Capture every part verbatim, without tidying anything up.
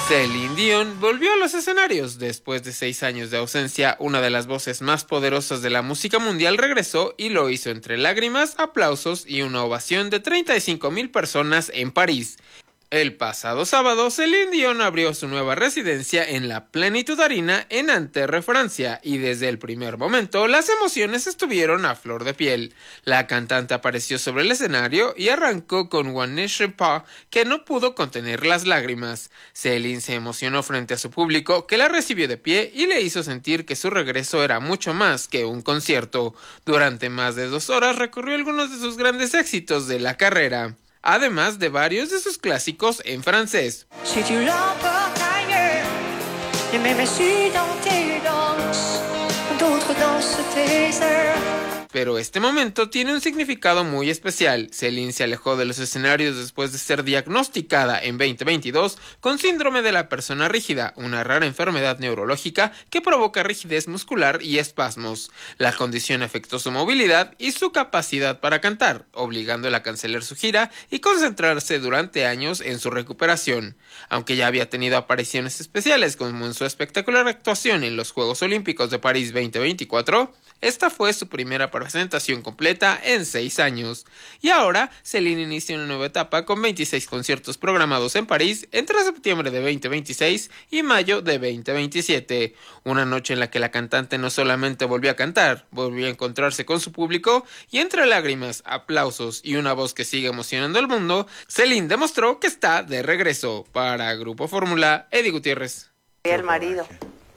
Celine Dion volvió a los escenarios. Después de seis años de ausencia, una de las voces más poderosas de la música mundial regresó y lo hizo entre lágrimas, aplausos y una ovación de treinta y cinco mil personas en París. El pasado sábado, Celine Dion abrió su nueva residencia en la Plénitude Arena en Nanterre, Francia, y desde el primer momento las emociones estuvieron a flor de piel. La cantante apareció sobre el escenario y arrancó con One Ne Sais Pas, que no pudo contener las lágrimas. Celine se emocionó frente a su público, que la recibió de pie y le hizo sentir que su regreso era mucho más que un concierto. Durante más de dos horas recorrió algunos de sus grandes éxitos de la carrera, además de varios de sus clásicos en francés. Si tu l'emportes ailleurs, et même si dans tes danses, d'autres dansent tes heures. Pero este momento tiene un significado muy especial. Celine se alejó de los escenarios después de ser diagnosticada en veinte veintidós con síndrome de la persona rígida, una rara enfermedad neurológica que provoca rigidez muscular y espasmos. La condición afectó su movilidad y su capacidad para cantar, obligándola a cancelar su gira y concentrarse durante años en su recuperación. Aunque ya había tenido apariciones especiales como en su espectacular actuación en los Juegos Olímpicos de París veinte veinticuatro, esta fue su primera presentación completa en seis años. Y ahora, Celine inicia una nueva etapa con veintiséis conciertos programados en París entre septiembre de veinte veintiséis y mayo de veinte veintisiete. Una noche en la que la cantante no solamente volvió a cantar, volvió a encontrarse con su público y entre lágrimas, aplausos y una voz que sigue emocionando al mundo, Celine demostró que está de regreso. Para Grupo Fórmula, Eddie Gutiérrez. Y el marido.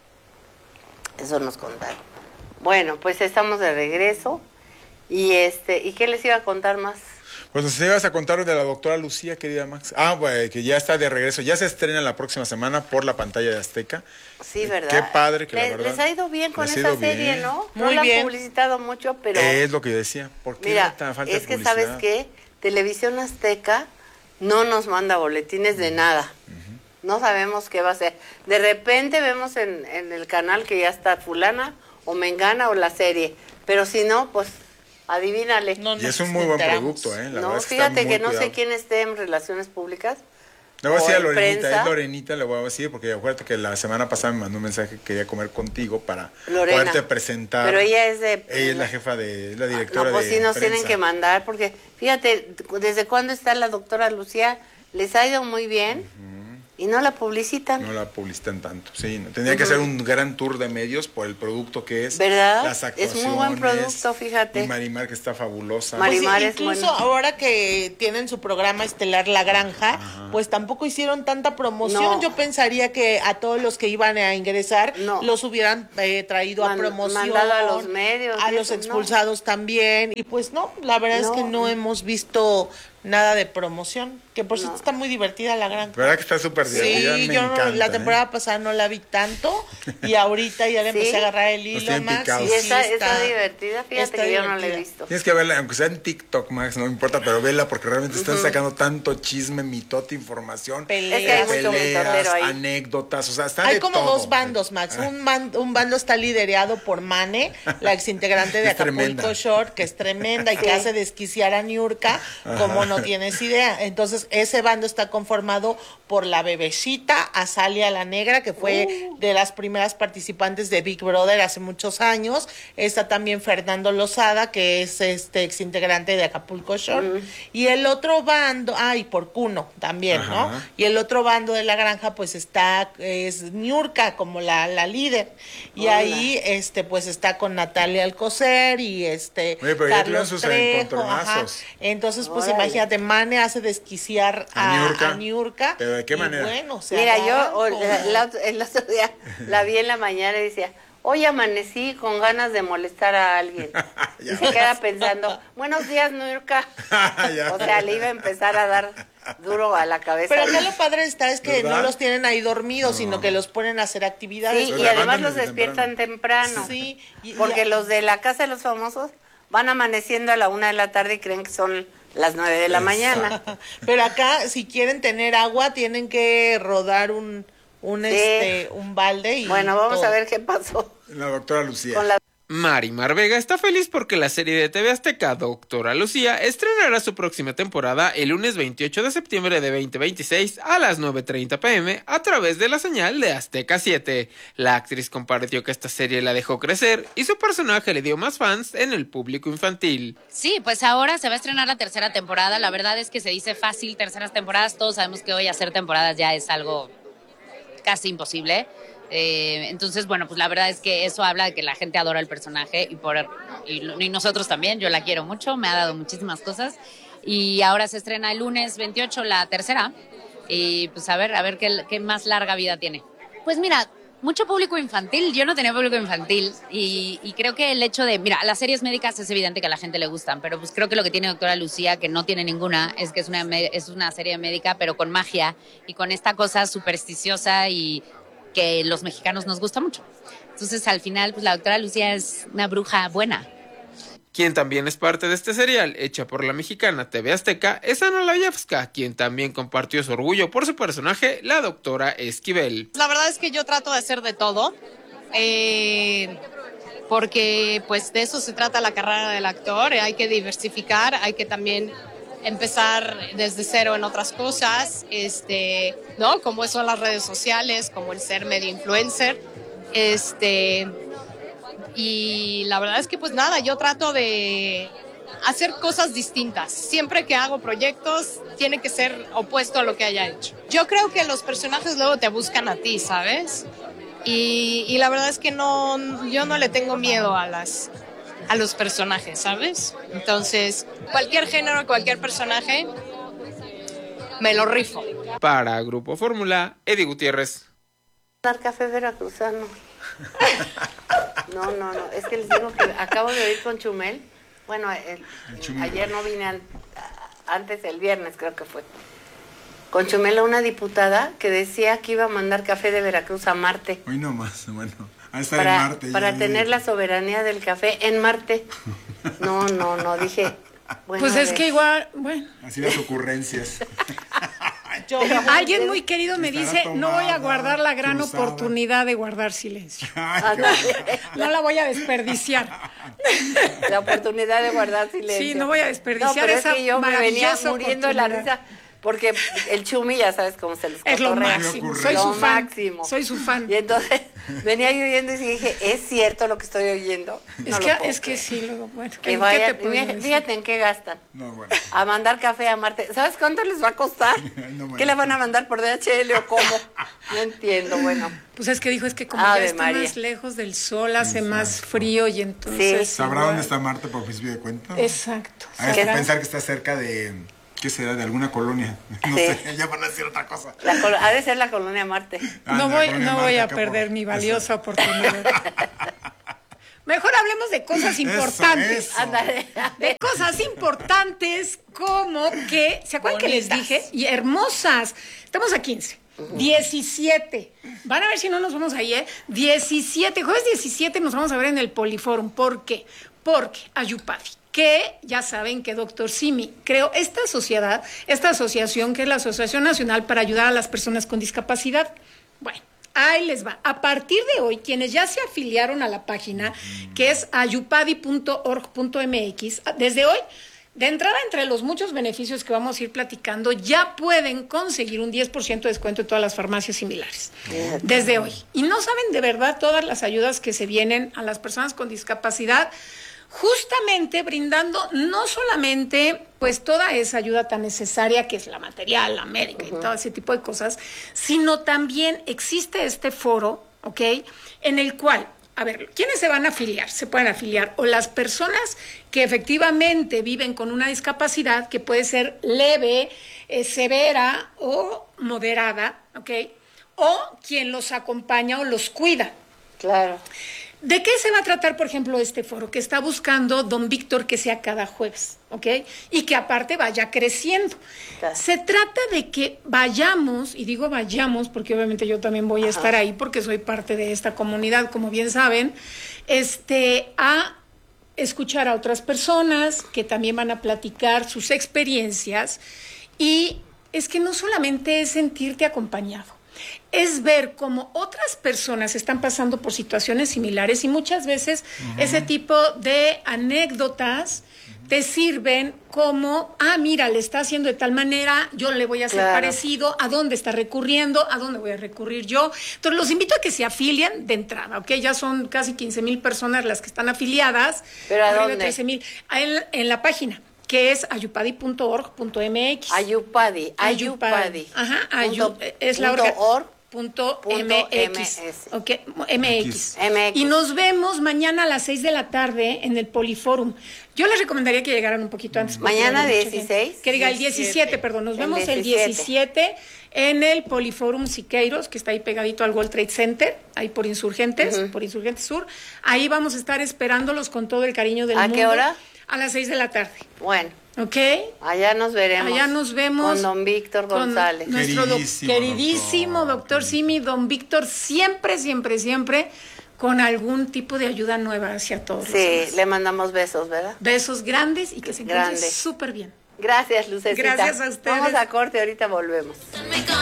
Eso nos contaron. Bueno, pues estamos de regreso y este, ¿y qué les iba a contar más? Pues nos ibas a contar de la doctora Lucía, querida Max. Ah, pues que ya está de regreso, ya se estrena la próxima semana por la pantalla de Azteca. Sí, ¿verdad? Qué padre que les, la verdad. Les ha ido bien con esa serie, bien. ¿no? Muy no bien. la han publicitado mucho, pero... Es lo que yo decía, ¿por qué mira, tan falta es de que publicidad? ¿sabes qué? Televisión Azteca no nos manda boletines de nada. Uh-huh. No sabemos qué va a ser. De repente vemos en, en el canal que ya está fulana o mengana o la serie, pero si no, pues adivínale. No, y es un muy buen producto, ¿eh? La no, verdad es que fíjate está que muy no cuidado. sé quién esté en relaciones públicas. Le voy a decir a Lorenita, prensa. es Lorenita, le voy a decir, porque acuérdate que la semana pasada me mandó un mensaje que quería comer contigo para Lorena, poderte presentar. Pero ella es de... Ella es la jefa de, es la directora no, pues de sí nos prensa. tienen que mandar, porque fíjate, ¿desde cuándo está la doctora Lucía? Les ha ido muy bien. Uh-huh. Y no la publicitan. No la publicitan tanto, sí. No. Tendría uh-huh. que hacer un gran tour de medios por el producto que es. ¿Verdad? Las actuaciones. Es muy buen producto, fíjate. Y Marimar, que está fabulosa. Marimar pues sí, es incluso bueno. Ahora que tienen su programa estelar La Granja, ajá, pues tampoco hicieron tanta promoción. No. Yo pensaría que a todos los que iban a ingresar no. los hubieran eh, traído Man, a promoción. Mandado a los medios. A los expulsados no. también. Y pues no, la verdad no. es que no hemos visto nada de promoción, que por cierto no. está muy divertida La Granja. ¿Verdad que está súper divertida? Sí, me yo encanta, la temporada ¿eh? pasada no la vi tanto y ahorita ya le ¿Sí? empecé a agarrar el hilo, Max. Sí, está, está, está divertida, fíjate está que divertida. Yo no la he visto. Tienes que verla, aunque sea en TikTok, Max, no me importa, pero vela porque realmente están uh-huh. sacando tanto chisme, mitote, información, peleas, es que hay mucho peleas ahí. anécdotas, o sea, está hay de como todo. dos bandos, Max. Un, man, un bando está liderado por Mane, la exintegrante de Acapulco Shore, que es tremenda y sí. que hace desquiciar a Niurka, como no tienes idea. Entonces, ese bando está conformado por la bebecita Azalia la Negra, que fue uh. de las primeras participantes de Big Brother hace muchos años. Está también Fernando Lozada, que es este exintegrante de Acapulco Shore. Uh. Y el otro bando, ah, y por Cuno también, ajá, ¿no? Y el otro bando de La Granja, pues está, es Niurka como la, la líder. Y Hola. ahí, este, pues está con Natalia Alcocer y este, Oye, pero Carlos sus Trejo, ajá. Entonces, pues Hola. imagínate, Mane hace desquiciar a, a Niurka. A Niurka. ¿Pero de qué manera? Bueno, mira, yo o, la, la, el otro día la vi en la mañana y decía, hoy amanecí con ganas de molestar a alguien. Y se queda pensando, buenos días, Niurka. O sea, le iba a empezar a dar duro a la cabeza. Pero acá lo padre está es que ¿verdad? No los tienen ahí dormidos, no. sino que los ponen a hacer actividades. Sí, y además los despiertan temprano. temprano. Sí. Y, porque y, los de la Casa de los Famosos van amaneciendo a la una de la tarde y creen que son las nueve de la mañana. Pero acá, si quieren tener agua, tienen que rodar un, un, sí. este, un balde. Y bueno, vamos todo. a ver qué pasó. La doctora Lucía. Con la Mari Mar Vega está feliz porque la serie de T V Azteca Doctora Lucía estrenará su próxima temporada el lunes veintiocho de septiembre de veinte veintiséis a las nueve treinta pm a través de la señal de Azteca siete. La actriz compartió que esta serie la dejó crecer y su personaje le dio más fans en el público infantil. Sí, pues ahora se va a estrenar la tercera temporada. La verdad es que se dice fácil terceras temporadas. Todos sabemos que hoy hacer temporadas ya es algo casi imposible. Eh, entonces, bueno, pues la verdad es que eso habla de que la gente adora el personaje y, por, y, y nosotros también, yo la quiero mucho, me ha dado muchísimas cosas y ahora se estrena el lunes veintiocho la tercera y pues a ver, a ver qué, qué más larga vida tiene. Pues mira, mucho público infantil, yo no tenía público infantil y, y creo que el hecho de, mira, las series médicas es evidente que a la gente le gustan, pero pues creo que lo que tiene Doctora Lucía, que no tiene ninguna, es que es una, es una serie médica pero con magia y con esta cosa supersticiosa y que los mexicanos nos gusta mucho. Entonces, al final, pues la Doctora Lucía es una bruja buena. Quien también es parte de este serial, hecha por la mexicana T V Azteca, es Ana Layevska, quien también compartió su orgullo por su personaje, la Doctora Esquivel. La verdad es que yo trato de hacer de todo, eh, porque pues de eso se trata la carrera del actor, hay que diversificar, hay que también empezar desde cero en otras cosas, este, ¿no? Como son las redes sociales, como el ser medio influencer, este, y la verdad es que pues nada, yo trato de hacer cosas distintas. Siempre que hago proyectos, tiene que ser opuesto a lo que haya hecho. Yo creo que los personajes luego te buscan a ti, ¿sabes? Y, y la verdad es que no, yo no le tengo miedo a las... a los personajes, ¿sabes? Entonces, cualquier género, cualquier personaje, me lo rifo. Para Grupo Fórmula, Eddie Gutiérrez. Dar café veracruzano. No, no, no, es que les digo que acabo de oír con Chumel. Bueno, el, el ayer no vine, an, antes el viernes creo que fue. Con Chumel, una diputada que decía que iba a mandar café de Veracruz a Marte. Hoy no más, bueno. A estar para, en Marte. Para ya, tener ya. la soberanía del café en Marte. No, no, no, dije... Bueno, pues es que igual, bueno. Así las ocurrencias. Yo, alguien muy querido me dice, tomada, no voy a guardar la gran cruzada. oportunidad de guardar silencio. Ay, no la voy a desperdiciar. La oportunidad de guardar silencio. Sí, no voy a desperdiciar no, pero esa es que yo me venía muriendo de la risa. Porque el Chumi, ya sabes cómo se les es lo máximo, soy lo su fan, máximo. soy su fan. Y entonces venía yo oyendo y dije, ¿es cierto lo que estoy oyendo? Es no que, es que sí, luego, bueno. Que vaya, fíjate, fíjate en qué gastan. No, bueno. A mandar café a Marte. ¿Sabes cuánto les va a costar? No, bueno. ¿Qué le van a mandar por D H L o cómo? No entiendo, bueno. Pues es que dijo, es que como Ave ya está María. Más lejos del sol, hace Exacto. Más frío y entonces... Sí. ¿Sabrá igual. Dónde está Marte por principio de cuenta? Exacto. Hay que pensar que está cerca de... ¿Qué será? ¿De alguna colonia? No sí. sé, ya van a decir otra cosa. La col- ha de ser la colonia Marte. Ah, no voy, no Marte, voy a perder por... mi valiosa eso. Oportunidad. Mejor hablemos de cosas importantes. Eso, eso. De cosas importantes como que, ¿se acuerdan Bonitas. Que les dije? Y hermosas. Estamos a quince. Uh-huh. diecisiete. Van a ver si no nos vamos ahí, ¿eh? diecisiete. Jueves diecisiete nos vamos a ver en el Poliforum. ¿Por qué? Porque Ayupadi. Que ya saben que doctor Simi creó esta sociedad, esta asociación que es la Asociación Nacional para Ayudar a las Personas con Discapacidad. Bueno, ahí les va. A partir de hoy, quienes ya se afiliaron a la página, que es ayupadi punto org punto m x, desde hoy, de entrada entre los muchos beneficios que vamos a ir platicando, ya pueden conseguir un diez por ciento de descuento en todas las farmacias similares. Desde hoy. Y no saben de verdad todas las ayudas que se vienen a las personas con discapacidad, justamente brindando no solamente pues toda esa ayuda tan necesaria que es la material, la médica uh-huh. y todo ese tipo de cosas, sino también existe este foro, ¿ok? En el cual, a ver, ¿quiénes se van a afiliar? Se pueden afiliar o las personas que efectivamente viven con una discapacidad que puede ser leve, eh, severa o moderada, ¿ok? O quien los acompaña o los cuida. Claro. ¿De qué se va a tratar, por ejemplo, este foro? Que está buscando don Víctor que sea cada jueves, ¿ok? Y que aparte vaya creciendo. Claro. Se trata de que vayamos, y digo vayamos porque obviamente yo también voy a Ajá. estar ahí porque soy parte de esta comunidad, como bien saben, este, a escuchar a otras personas que también van a platicar sus experiencias. Y es que no solamente es sentirte acompañado, es ver cómo otras personas están pasando por situaciones similares y muchas veces uh-huh. ese tipo de anécdotas te sirven como, ah, mira, le está haciendo de tal manera, yo le voy a hacer claro. parecido, ¿a dónde está recurriendo? ¿A dónde voy a recurrir yo? Entonces, los invito a que se afilien de entrada, ¿ok? Ya son casi quince mil personas las que están afiliadas. ¿Pero a dónde? trece mil. En, en la página, que es ayupadi punto org punto m x. Ayupadi, Ayupadi. Ajá, ayu, punto, es la punto org. Punto, punto mx, ms. Okay, mx. mx. Y nos vemos mañana a las seis de la tarde en el Poliforum. Yo les recomendaría que llegaran un poquito antes. ¿Mañana dieciséis? Que diga el diecisiete, perdón. Nos el vemos diecisiete. El diecisiete en el Poliforum Siqueiros, que está ahí pegadito al World Trade Center, ahí por Insurgentes, uh-huh. por Insurgentes Sur. Ahí vamos a estar esperándolos con todo el cariño del mundo. ¿A qué hora? A las seis de la tarde. Bueno. ¿Ok? Allá nos veremos. Allá nos vemos. Con don Víctor González. Con nuestro queridísimo, do, queridísimo doctor, doctor Simi, don Víctor, siempre, siempre, siempre con algún tipo de ayuda nueva hacia todos. Sí, le mandamos besos, ¿verdad? Besos grandes y que se encuentre súper bien. Gracias, Lucecita. Gracias a ustedes. Vamos a corte, ahorita volvemos.